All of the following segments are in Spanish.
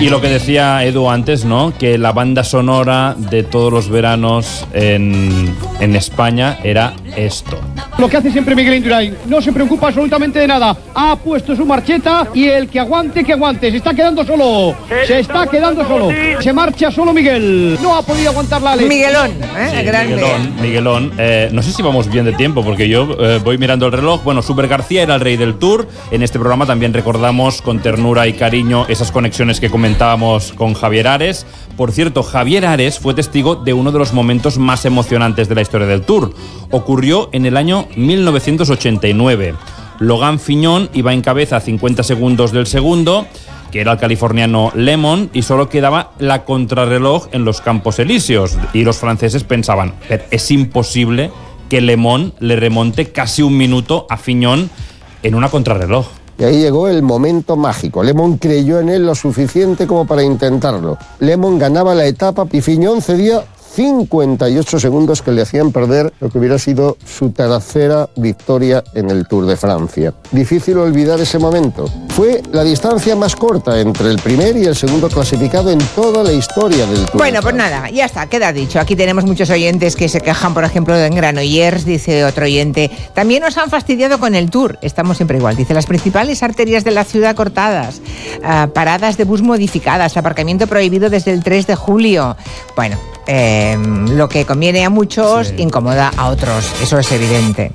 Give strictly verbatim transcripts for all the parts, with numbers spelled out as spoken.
Y lo que decía Edu antes, ¿no? Que la banda sonora de todos los veranos en, en España era esto. Lo que hace siempre Miguel Indurain, no se preocupa absolutamente de nada. Ha puesto su marcheta y el que aguante, que aguante. Se está quedando solo. Se está quedando solo. Se marcha solo Miguel. No ha podido aguantar la Ale. Miguelón, ¿eh? Sí, grande. Miguelón, Miguelón. Eh, no sé si vamos bien de tiempo, porque yo eh, voy mirando el reloj. Bueno, Super García era el rey del Tour. En este programa también recordamos con ternura y cariño esas conexiones que comentábamos con Javier Ares. Por cierto, Javier Ares fue testigo de uno de los momentos más emocionantes de la historia del Tour. Ocurrió en el año mil novecientos ochenta y nueve. Logan Fignon iba en cabeza a cincuenta segundos del segundo, que era el californiano Lemon, y solo quedaba la contrarreloj en los Campos Elíseos. Y los franceses pensaban, es imposible que Lemon le remonte casi un minuto a Fignon en una contrarreloj. Y ahí llegó el momento mágico. Lemon creyó en él lo suficiente como para intentarlo. Lemon ganaba la etapa y Fignon cedía cincuenta y ocho segundos que le hacían perder lo que hubiera sido su tercera victoria en el Tour de Francia. Difícil olvidar ese momento. Fue la distancia más corta entre el primer y el segundo clasificado en toda la historia del Tour. Bueno, pues nada, ya está, queda dicho. Aquí tenemos muchos oyentes que se quejan, por ejemplo, de Granollers, dice otro oyente. También nos han fastidiado con el Tour. Estamos siempre igual. Dice, las principales arterias de la ciudad cortadas, uh, paradas de bus modificadas, aparcamiento prohibido desde el tres de julio. Bueno, eh, lo que conviene a muchos, sí, incomoda a otros. Eso es evidente.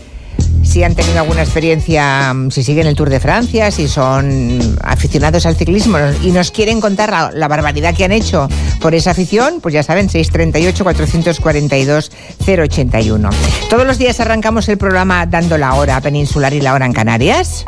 Si han tenido alguna experiencia, si siguen el Tour de Francia, si son aficionados al ciclismo y nos quieren contar la, la barbaridad que han hecho por esa afición, pues ya saben, seis treinta y ocho, cuatrocientos cuarenta y dos, cero ochenta y uno. Todos los días arrancamos el programa dando la hora peninsular y la hora en Canarias.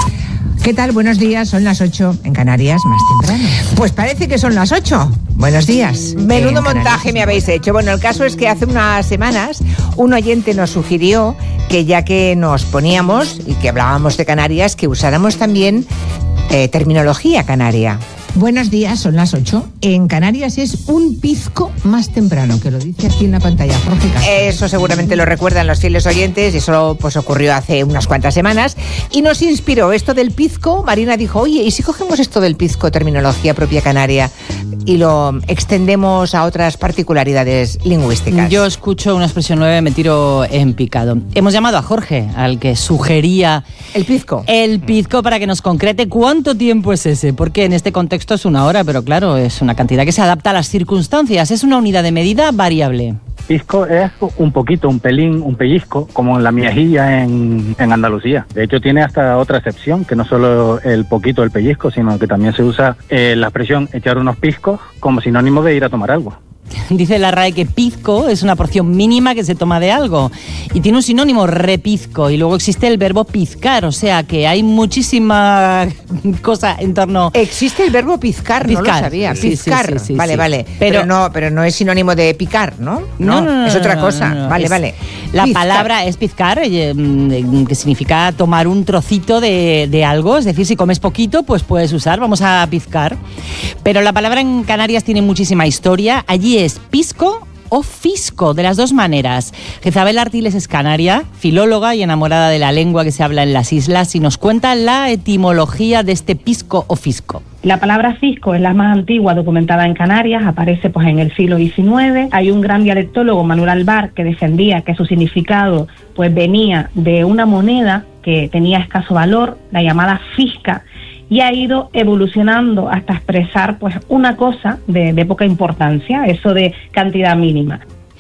¿Qué tal? Buenos días, son las ocho en Canarias, más temprano. Pues parece que son las ocho. Buenos días. Menudo montaje me habéis hecho. Bueno, el caso es que hace unas semanas un oyente nos sugirió que ya que nos poníamos y que hablábamos de Canarias, que usáramos también eh, terminología canaria. Buenos días, son las ocho. En Canarias es un pizco más temprano, que lo dice aquí en la pantalla. Jorge Castro. Eso seguramente lo recuerdan los fieles oyentes, y eso pues ocurrió hace unas cuantas semanas. Y nos inspiró esto del pizco. Marina dijo, oye, ¿y si cogemos esto del pizco, terminología propia canaria, y lo extendemos a otras particularidades lingüísticas? Yo escucho una expresión nueva y me tiro en picado. Hemos llamado a Jorge, al que sugería... ¿El pizco? El pizco, para que nos concrete cuánto tiempo es ese, porque en este contexto es una hora, pero claro, es una cantidad que se adapta a las circunstancias. Es una unidad de medida variable. Pisco es un poquito, un pelín, un pellizco, como la miajilla en, en Andalucía. De hecho, tiene hasta otra excepción, que no solo el poquito, el pellizco, sino que también se usa eh, la expresión echar unos piscos como sinónimo de ir a tomar algo. Dice la R A E que pizco es una porción mínima que se toma de algo, y tiene un sinónimo, repizco, y luego existe el verbo pizcar, o sea que hay muchísima cosa en torno... Existe el verbo pizcar, pizcar. No lo sabía, sí, pizcar, sí, sí, sí, vale, sí. vale, pero, pero, no, pero no es sinónimo de picar, ¿no? No, no, no, es otra no, cosa, no, no, no. vale, Es, vale. La pizcar. palabra es pizcar, eh, que significa tomar un trocito de, de algo, es decir, si comes poquito, pues puedes usar, vamos a pizcar. Pero la palabra en Canarias tiene muchísima historia, allí es pisco o fisco, de las dos maneras. Jezabel Artiles es canaria, filóloga y enamorada de la lengua que se habla en las islas, y nos cuenta la etimología de este pisco o fisco. La palabra fisco es la más antigua documentada en Canarias, aparece pues en el siglo diecinueve. Hay un gran dialectólogo, Manuel Albar, que defendía que su significado pues venía de una moneda que tenía escaso valor, la llamada fisca, y ha ido evolucionando hasta expresar pues una cosa de, de poca importancia, eso de cantidad mínima.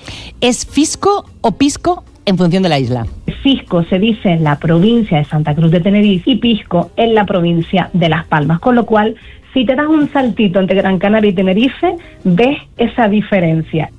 ¿Es fisco o pisco en función de la isla? Fisco se dice en la provincia de Santa Cruz de Tenerife y pisco en la provincia de Las Palmas, con lo cual, si te das un saltito entre Gran Canaria y Tenerife, ves esa diferencia.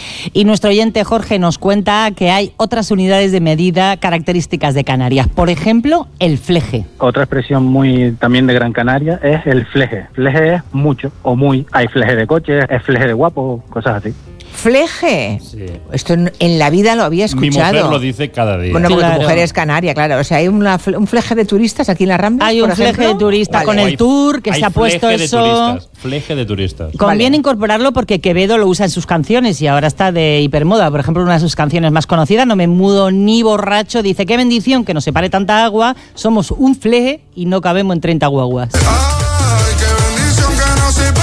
Y nuestro oyente Jorge nos cuenta que hay otras unidades de medida características de Canarias. Por ejemplo, el fleje. Otra expresión muy también de Gran Canaria es el fleje. Fleje es mucho o muy. Hay fleje de coche, es fleje de guapo, cosas así. ¿Fleje? Sí. Esto en, en la vida lo había escuchado. Mi mujer lo dice cada día. Bueno, porque claro. tu mujer es canaria, claro. O sea, hay una, un fleje de turistas aquí en la Rambla. Hay un por fleje ejemplo? de turistas Vale. con el tour que Hay se ha puesto fleje de eso. turistas, fleje de turistas. Conviene Vale. incorporarlo porque Quevedo lo usa en sus canciones y ahora está de hipermoda. Por ejemplo, una de sus canciones más conocidas, No me mudo ni borracho, dice: qué bendición que nos separe tanta agua, somos un fleje y no cabemos en treinta guaguas. Ay, qué bendición que nos separe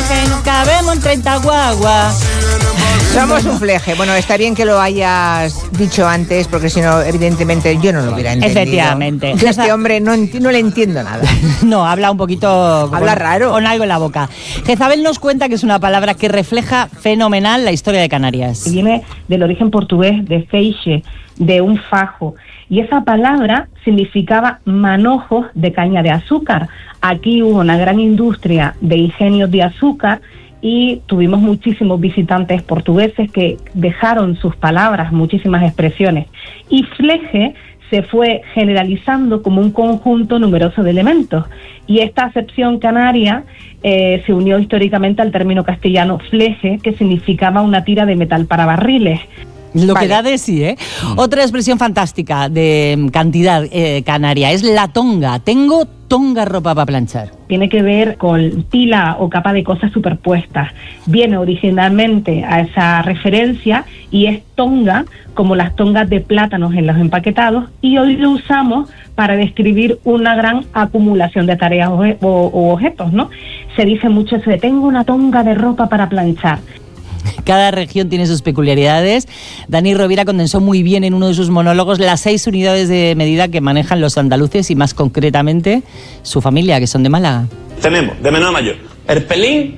fleje, nos cabemos en treinta guaguas. Somos un fleje. Bueno, está bien que lo hayas dicho antes, porque si no, evidentemente, yo no lo hubiera entendido. Efectivamente. Yo a este hombre no, enti- no le entiendo nada. No, habla un poquito... Habla con, raro. Con algo en la boca. Jezabel nos cuenta que es una palabra que refleja fenomenal la historia de Canarias. Viene del origen portugués de feixe, de un fajo. Y esa palabra significaba manojos de caña de azúcar. Aquí hubo una gran industria de ingenios de azúcar y tuvimos muchísimos visitantes portugueses que dejaron sus palabras, muchísimas expresiones. Y fleje se fue generalizando como un conjunto numeroso de elementos. Y esta acepción canaria eh, se unió históricamente al término castellano fleje, que significaba una tira de metal para barriles. Lo Vale. que da de sí, ¿eh? Mm. Otra expresión fantástica de cantidad eh, canaria es la tonga. Tengo tonga ropa para planchar. Tiene que ver con pila o capa de cosas superpuestas. Viene originalmente a esa referencia y es tonga, como las tongas de plátanos en los empaquetados, y hoy lo usamos para describir una gran acumulación de tareas o, o, o objetos, ¿no? Se dice mucho eso de tengo una tonga de ropa para planchar. Cada región tiene sus peculiaridades. Dani Rovira condensó muy bien en uno de sus monólogos las seis unidades de medida que manejan los andaluces y más concretamente su familia, que son de Málaga. Tenemos, de menor a mayor, el pelín,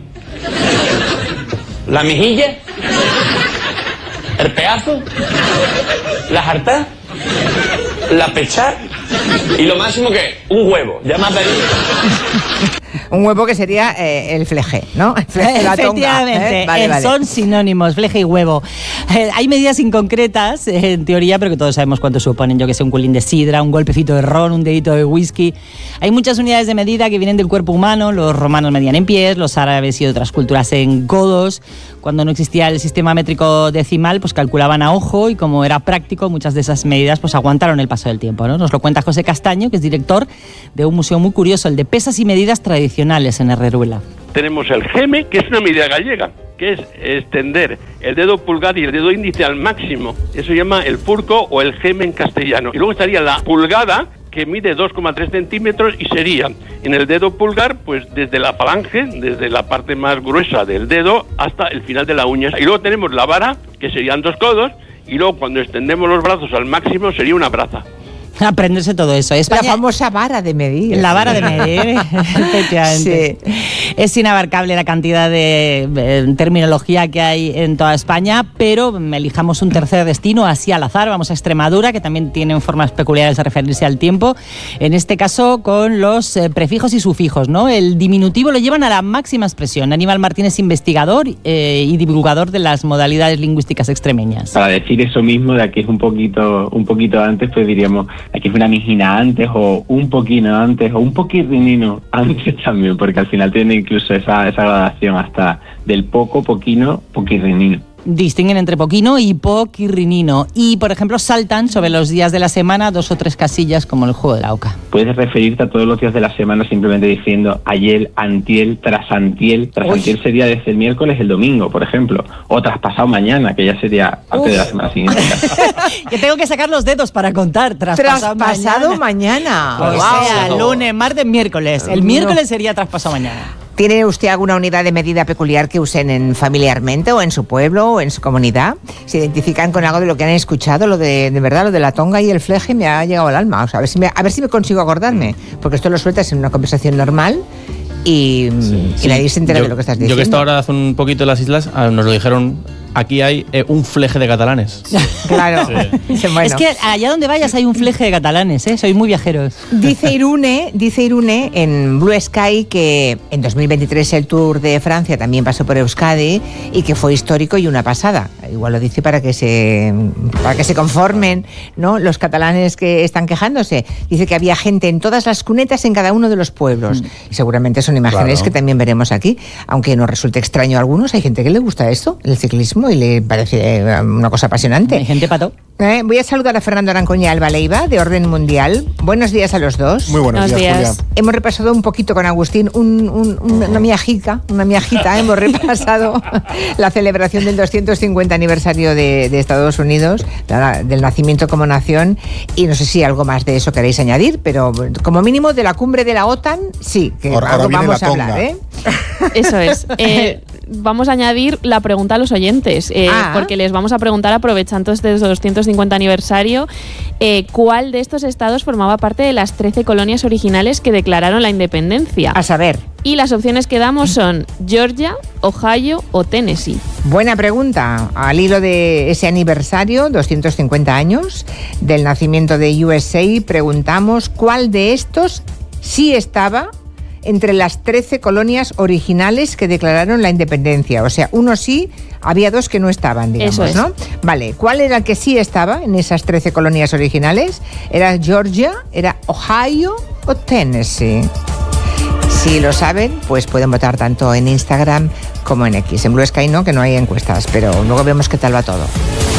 la mejilla, el pedazo, la jartá, la pechar y lo máximo que es un huevo. Ya más de ahí. Un huevo que sería eh, el fleje, ¿no? El fleje, la tonga, Efectivamente, ¿eh? Vale, eh, vale. son sinónimos, fleje y huevo. Eh, hay medidas inconcretas, eh, en teoría, pero que todos sabemos cuánto suponen. Yo que sé, un culín de sidra, un golpecito de ron, un dedito de whisky. Hay muchas unidades de medida que vienen del cuerpo humano. Los romanos medían en pies, los árabes y otras culturas en codos. Cuando no existía el sistema métrico decimal, pues calculaban a ojo y como era práctico, muchas de esas medidas pues aguantaron el paso del tiempo, ¿no? Nos lo cuenta José Castaño, que es director de un museo muy curioso, el de pesas y medidas tradicionales en Herreruela. Tenemos el geme, que es una medida gallega, que es extender el dedo pulgar y el dedo índice al máximo. Eso se llama el furco o el geme en castellano. Y luego estaría la pulgada, que mide dos coma tres centímetros y sería en el dedo pulgar, pues desde la falange, desde la parte más gruesa del dedo hasta el final de la uña. Y luego tenemos la vara, que serían dos codos, y luego cuando extendemos los brazos al máximo sería una braza. Aprenderse todo eso. España, la famosa vara de medir. La vara de medir, efectivamente. Sí. Es inabarcable la cantidad de eh, terminología que hay en toda España, pero elijamos un tercer destino, así al azar. Vamos a Extremadura, que también tienen formas peculiares de referirse al tiempo. En este caso, con los eh, prefijos y sufijos, ¿no? El diminutivo lo llevan a la máxima expresión. Aníbal Martínez, investigador eh, y divulgador de las modalidades lingüísticas extremeñas. Para decir eso mismo, de aquí es un poquito, un poquito antes, pues diríamos... Aquí es una mijina antes, o un poquito antes, o un poquitinino antes también, porque al final tiene incluso esa, esa gradación hasta del poco, poquino, poquitinino. Distinguen entre poquino y poquirrinino. Y, por ejemplo, saltan sobre los días de la semana dos o tres casillas como el juego de la oca. Puedes referirte a todos los días de la semana simplemente diciendo ayer, antiel, trasantiel. Trasantiel sería desde el miércoles el domingo, por ejemplo. O traspasado mañana, que ya sería parte de la semana siguiente. Que tengo que sacar los dedos para contar. Traspasado, traspasado mañana. mañana. O Wow. sea, lunes, martes, miércoles. El miércoles sería traspasado mañana. ¿Tiene usted alguna unidad de medida peculiar que usen en familiarmente o en su pueblo o en su comunidad? ¿Se identifican con algo de lo que han escuchado? Lo de, de verdad, lo de la tonga y el fleje me ha llegado al alma. O sea, a ver si me, a ver si me consigo acordarme, porque esto lo sueltas en una conversación normal y, sí, y sí. nadie se entera yo, de lo que estás diciendo. Yo que estaba ahora hace un poquito en las islas, nos lo dijeron... Aquí hay eh, un fleje de catalanes. Claro. Sí. Bueno. Es que allá donde vayas hay un fleje de catalanes, ¿eh? Sois muy viajeros. Dice Irune, dice Irune en Blue Sky que en dos mil veintitrés el Tour de Francia también pasó por Euskadi y que fue histórico y una pasada. Igual lo dice para que se para que se conformen, ¿no? Los catalanes que están quejándose. Dice que había gente en todas las cunetas en cada uno de los pueblos. Mm. Y seguramente son imágenes claro. que también veremos aquí. Aunque nos resulte extraño a algunos, hay gente que le gusta esto, el ciclismo, y le parece una cosa apasionante. Hay gente pato. Eh, voy a saludar a Fernando Arancoña y Alba Leiva, de Orden Mundial. Buenos días a los dos. Muy buenos, buenos días, días, Julia. Hemos repasado un poquito con Agustín, un, un, una miajica, una miajita. Hemos repasado la celebración del doscientos cincuenta aniversario de, de Estados Unidos, la, del nacimiento como nación, y no sé si algo más de eso queréis añadir, pero como mínimo de la cumbre de la OTAN, sí, que ahora, algo ahora vamos la a hablar, ¿eh? Eso es. Eh, vamos a añadir la pregunta a los oyentes, eh, Ah. porque les vamos a preguntar, aprovechando este doscientos cincuenta aniversario, eh, ¿cuál de estos estados formaba parte de las trece colonias originales que declararon la independencia? A saber. Y las opciones que damos son Georgia, Ohio o Tennessee. Buena pregunta. Al hilo de ese aniversario, doscientos cincuenta años, del nacimiento de U S A, preguntamos cuál de estos sí estaba entre las trece colonias originales que declararon la independencia. O sea, uno sí, había dos que no estaban, digamos, Eso es. ¿no? Vale, ¿cuál era el que sí estaba en esas trece colonias originales? ¿Era Georgia, era Ohio o Tennessee? Si lo saben, pues pueden votar tanto en Instagram como en X. En Blue Sky no, que no hay encuestas, pero luego vemos qué tal va todo.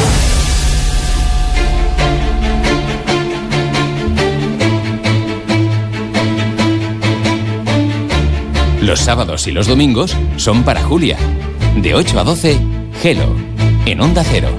Los sábados y los domingos son para Julia. De ocho a doce, Hello, en Onda Cero.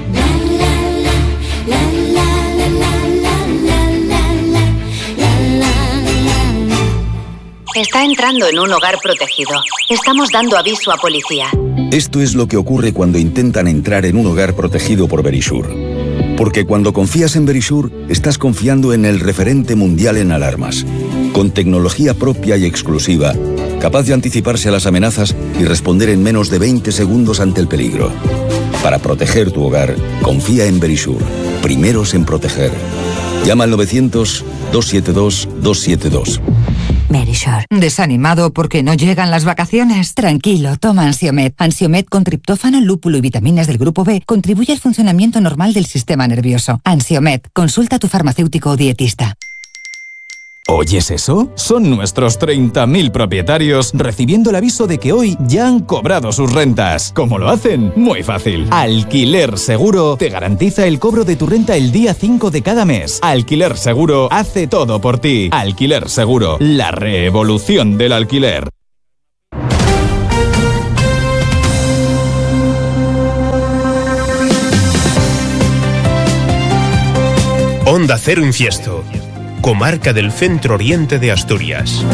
Está entrando en un hogar protegido. Estamos dando aviso a policía. Esto es lo que ocurre cuando intentan entrar en un hogar protegido por Verisure. Porque cuando confías en Verisure, estás confiando en el referente mundial en alarmas. Con tecnología propia y exclusiva, capaz de anticiparse a las amenazas y responder en menos de veinte segundos ante el peligro. Para proteger tu hogar, confía en Verisure. Primeros en proteger. Llama al novecientos, dos siete dos, dos siete dos. Verisure. ¿Desanimado porque no llegan las vacaciones? Tranquilo, toma Ansiomed. Ansiomed con triptófano, lúpulo y vitaminas del grupo B contribuye al funcionamiento normal del sistema nervioso. Ansiomed, consulta a tu farmacéutico o dietista. ¿Oyes eso? Son nuestros treinta mil propietarios recibiendo el aviso de que hoy ya han cobrado sus rentas. ¿Cómo lo hacen? Muy fácil. Alquiler Seguro te garantiza el cobro de tu renta el día cinco de cada mes. Alquiler Seguro hace todo por ti. Alquiler Seguro, la revolución del alquiler. Onda Cero Infiesto, comarca del centro oriente de Asturias.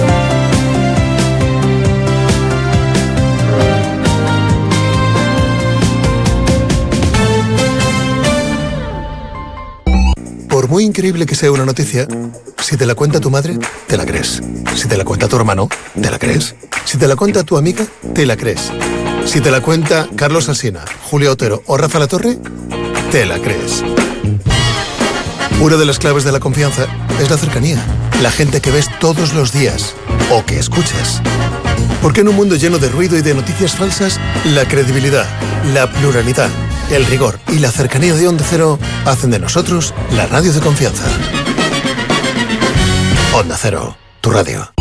Por muy increíble que sea una noticia, si te la cuenta tu madre, te la crees. Si te la cuenta tu hermano, te la crees. Si te la cuenta tu amiga, te la crees. Si te la cuenta Carlos Alsina, Julio Otero o Rafa Latorre, te la crees. Una de las claves de la confianza es la cercanía, la gente que ves todos los días o que escuchas. Porque en un mundo lleno de ruido y de noticias falsas, la credibilidad, la pluralidad, el rigor y la cercanía de Onda Cero hacen de nosotros la radio de confianza. Onda Cero, tu radio.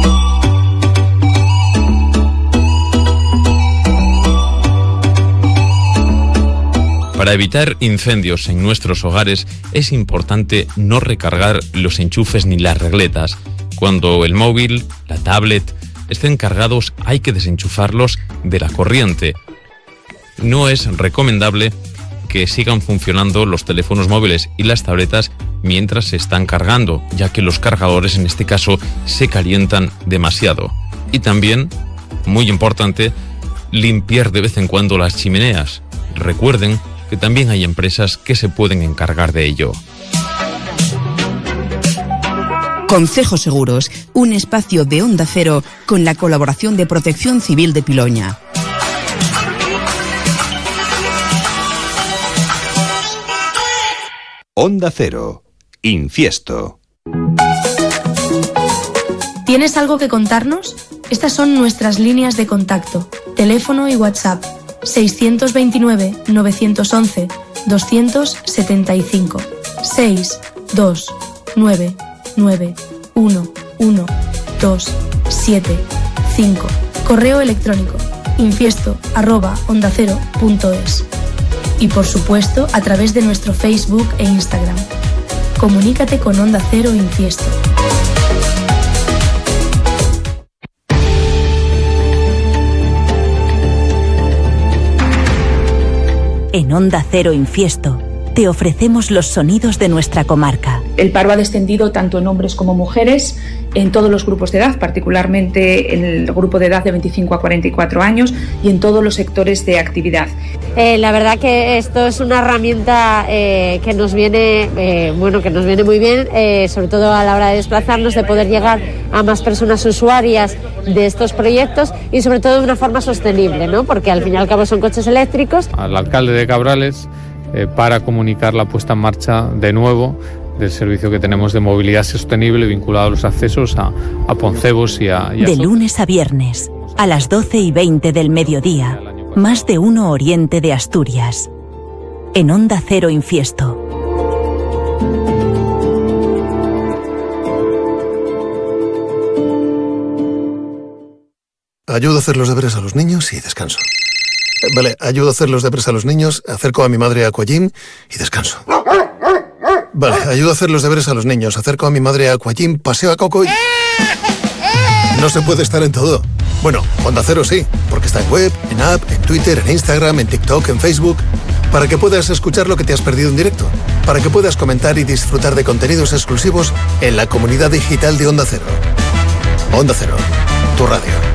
Para evitar incendios en nuestros hogares es importante no recargar los enchufes ni las regletas. Cuando el móvil, la tablet, estén cargados hay que desenchufarlos de la corriente. No es recomendable que sigan funcionando los teléfonos móviles y las tabletas mientras se están cargando, ya que los cargadores en este caso se calientan demasiado. Y también, muy importante, limpiar de vez en cuando las chimeneas. Recuerden que también hay empresas que se pueden encargar de ello. Concejo Seguros, un espacio de Onda Cero con la colaboración de Protección Civil de Piloña. Onda Cero, Infiesto. ¿Tienes algo que contarnos? Estas son nuestras líneas de contacto, teléfono y WhatsApp. seiscientos veintinueve, novecientos once, doscientos setenta y cinco, seis, dos, nueve, nueve, uno, uno, dos, siete, cinco. Correo electrónico infiesto arroba onda cero punto es. Y por supuesto a través de nuestro Facebook e Instagram. Comunícate con Onda Cero Infiesto. En Onda Cero Infiesto te ofrecemos los sonidos de nuestra comarca. El paro ha descendido tanto en hombres como mujeres, en todos los grupos de edad, particularmente en el grupo de edad de veinticinco a cuarenta y cuatro años y en todos los sectores de actividad. Eh, la verdad que esto es una herramienta eh, que nos viene, eh, bueno, que nos viene muy bien, eh, sobre todo a la hora de desplazarnos, de poder llegar a más personas usuarias de estos proyectos y sobre todo de una forma sostenible, ¿no? Porque al fin y al cabo son coches eléctricos. Al alcalde de Cabrales eh, para comunicar la puesta en marcha de nuevo del servicio que tenemos de movilidad sostenible vinculado a los accesos a, a Poncebos y a... Y a de lunes a viernes, a las doce y veinte del mediodía, más de uno Oriente de Asturias. En Onda Cero Infiesto. Ayudo a hacer los deberes a los niños y descanso. Vale, ayudo a hacer los deberes a los niños, acerco a mi madre a Aquagym y descanso. Vale, ayudo a hacer los deberes a los niños, acerco a mi madre a Aquagym, paseo a Coco y... No se puede estar en todo. Bueno, Onda Cero sí, porque está en web, en app, en Twitter, en Instagram, en TikTok, en Facebook, para que puedas escuchar lo que te has perdido en directo, para que puedas comentar y disfrutar de contenidos exclusivos en la comunidad digital de Onda Cero. Onda Cero, tu radio.